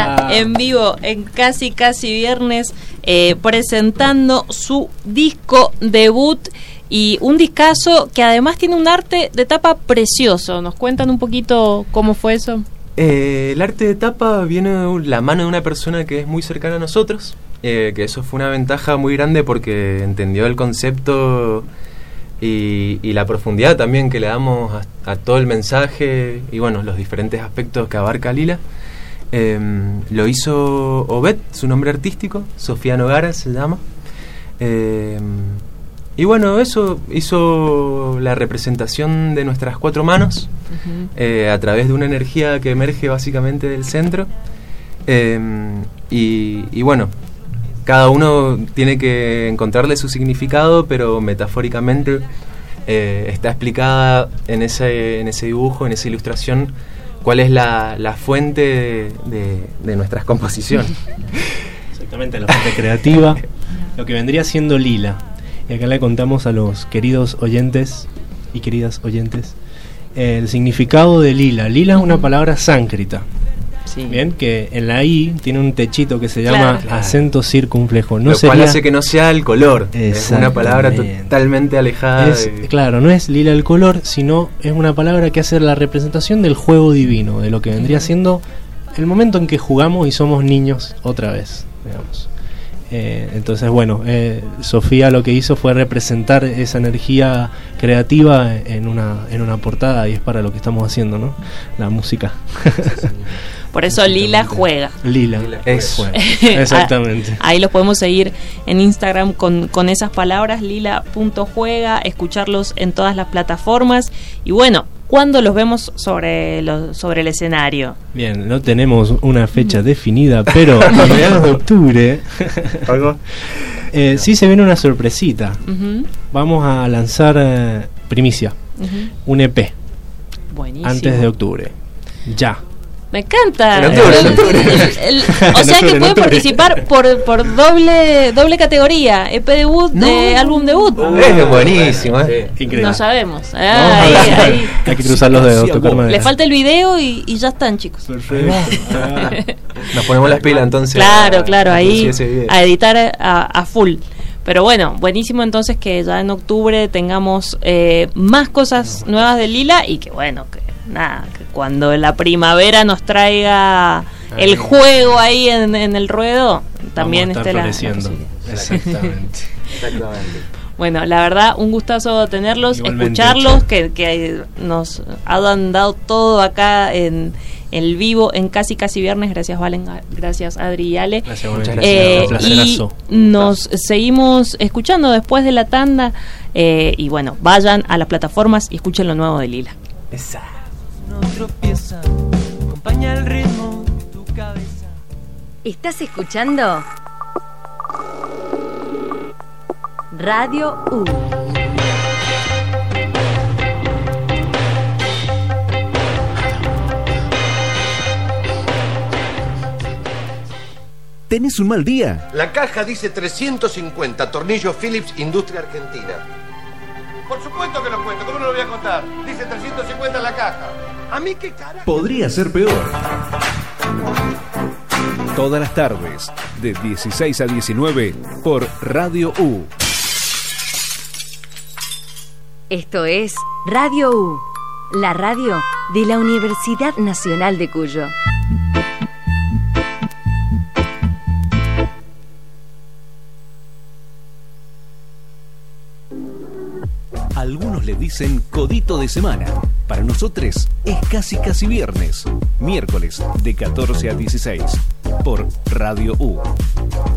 Lila en vivo en Casi Viernes, presentando su disco debut y un discazo que además tiene un arte de tapa precioso. ¿Nos cuentan un poquito cómo fue eso? El arte de tapa viene de la mano de una persona que es muy cercana a nosotros, que eso fue una ventaja muy grande porque entendió el concepto y la profundidad también que le damos a todo el mensaje y bueno, los diferentes aspectos que abarca Lila. Lo hizo Obed, su nombre artístico, Sofía Nogara se llama. Y bueno, eso hizo la representación de nuestras 4 manos, a través de una energía que emerge básicamente del centro. Y bueno, cada uno tiene que encontrarle su significado, pero metafóricamente está explicada en ese dibujo, en esa ilustración, cuál es la fuente de nuestras composiciones. Exactamente, la fuente creativa, lo que vendría siendo Lila. Y acá le contamos a los queridos oyentes y queridas oyentes el significado de Lila. Lila es una palabra sánscrita. Sí. Bien, que en la I tiene un techito que se llama acento circunflejo. No lo cual hace que no sea el color. Es una palabra totalmente alejada. Claro, no es Lila el color, sino es una palabra que hace la representación del juego divino, de lo que vendría siendo el momento en que jugamos y somos niños otra vez, digamos. Entonces bueno, Sofía lo que hizo fue representar esa energía creativa en una portada, y es para lo que estamos haciendo, ¿no? La música. Por eso Lila juega. Lila juega. Exactamente. Ahí los podemos seguir en Instagram con esas palabras, lila.juega, escucharlos en todas las plataformas. Y bueno, ¿cuándo los vemos sobre el escenario? Bien, no tenemos una fecha definida, pero a mediados de octubre sí se viene una sorpresita. Vamos a lanzar primicia, un EP. Buenísimo. Antes de octubre. Ya. Me encanta. En octubre. O sea que puede participar por doble categoría, EP debut, álbum debut. Es buenísimo, Increíble. No sabemos. Hay que cruzar los dedos, tocar madera. Le falta el video y ya están, chicos. Perfecto. Nos ponemos las pilas entonces. Claro, ahí a editar a full. Pero bueno, buenísimo entonces que ya en octubre tengamos más cosas nuevas de Lila y que bueno, que cuando la primavera nos traiga el juego ahí en el ruedo, también esté floreciendo. Exactamente. Bueno, la verdad, un gustazo tenerlos, igualmente, escucharlos, que nos han dado todo acá en el vivo, en Casi Viernes. Gracias, Valen, gracias, Adri y Ale. Muchas gracias. Y nos seguimos escuchando después de la tanda. Y bueno, vayan a las plataformas y escuchen lo nuevo de Lila. Exacto. No tropieza, acompaña el ritmo de tu cabeza. ¿Estás escuchando? Radio U. ¿Tenés un mal día? La caja dice 350, tornillos Philips, Industria Argentina. Por supuesto que lo cuento, ¿cómo no lo voy a contar? Dice 350 en la caja. ¿A mí qué carajo? Podría ser peor. Todas las tardes, de 16 a 19, por Radio U. Esto es Radio U, la radio de la Universidad Nacional de Cuyo. Algunos le dicen codito de semana. Para nosotros es casi viernes. Miércoles de 14 a 16 por Radio U.